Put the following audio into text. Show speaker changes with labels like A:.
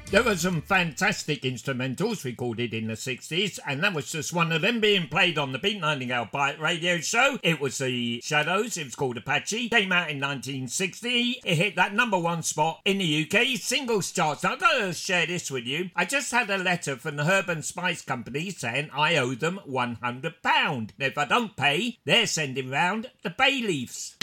A: There were some fantastic instrumentals recorded in the 60s, and that was just one of them being played on the Pete Nightingale Pirate Radio Show. It was the Shadows, it was called Apache, came out in 1960. It hit that #1 spot in the UK singles charts. Now, I've got to share this with you. I just had a letter from the Herb and Spice Company saying I owe them £100. Now, if I don't pay, they're sending round the bay leaves.